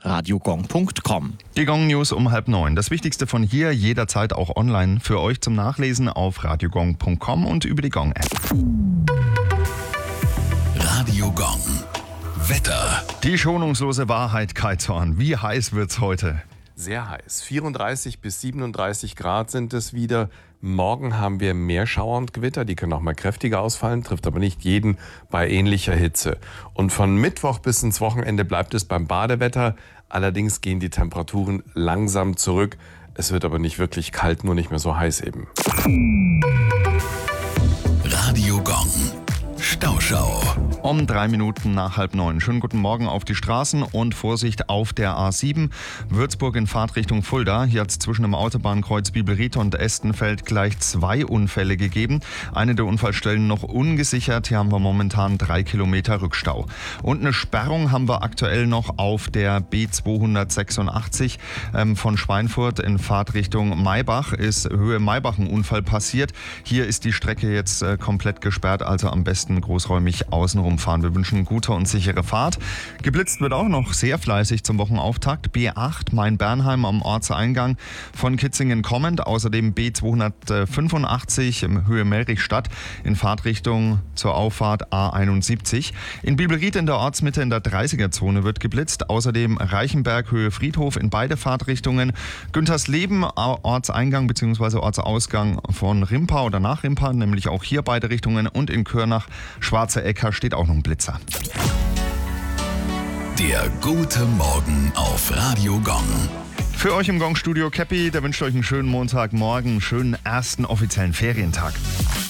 radiogong.com. Die Gong News um 8:30. Das Wichtigste von hier, jederzeit auch online für euch zum Nachlesen auf radiogong.com und über die Gong App. Radio Gong. Wetter. Die schonungslose Wahrheit, Kai Zorn. Wie heiß wird's heute? Sehr heiß. 34 bis 37 Grad sind es wieder. Morgen haben wir mehr Schauer und Gewitter. Die können auch mal kräftiger ausfallen, trifft aber nicht jeden bei ähnlicher Hitze. Und von Mittwoch bis ins Wochenende bleibt es beim Badewetter. Allerdings gehen die Temperaturen langsam zurück. Es wird aber nicht wirklich kalt, nur nicht mehr so heiß eben. Radio Gong. Stauschau. Um 3 Minuten nach 8:30. Schönen guten Morgen auf die Straßen und Vorsicht auf der A7. Würzburg in Fahrtrichtung Fulda. Hier hat es zwischen dem Autobahnkreuz Bibelried und Estenfeld gleich 2 Unfälle gegeben. Eine der Unfallstellen noch ungesichert. Hier haben wir momentan 3 Kilometer Rückstau. Und eine Sperrung haben wir aktuell noch auf der B286 von Schweinfurt in Fahrtrichtung Maybach. Ist Höhe Maybach ein Unfall passiert. Hier ist die Strecke jetzt komplett gesperrt, also am besten großräumig außenrum fahren. Wir wünschen gute und sichere Fahrt. Geblitzt wird auch noch sehr fleißig zum Wochenauftakt. B8 Main-Bernheim am Ortseingang von Kitzingen kommend. Außerdem B285 in Höhe Melrichstadt in Fahrtrichtung zur Auffahrt A71. In Bibelried in der Ortsmitte in der 30er-Zone wird geblitzt. Außerdem Reichenberg Höhe Friedhof in beide Fahrtrichtungen. Güntersleben Ortseingang bzw. Ortsausgang von Rimpa oder nach Rimpa, nämlich auch hier beide Richtungen. Und in Kürnach Schwarze Ecker steht auch noch ein Blitzer. Der gute Morgen auf Radio Gong. Für euch im Gong-Studio Käppi, der wünscht euch einen schönen Montagmorgen, einen schönen ersten offiziellen Ferientag.